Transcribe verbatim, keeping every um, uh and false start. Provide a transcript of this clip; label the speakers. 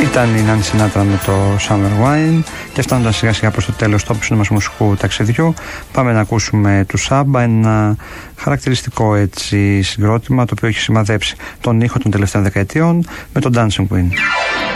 Speaker 1: Ήταν η Νάνση Σινάτρα με το Summer Wine και φτάνοντας σιγά σιγά προς το τέλος του απόψινου μας μουσικού ταξιδιού, πάμε να ακούσουμε του Σάμπα, ένα χαρακτηριστικό έτσι συγκρότημα το οποίο έχει σημαδέψει τον ήχο των τελευταίων δεκαετιών με τον Dancing Queen.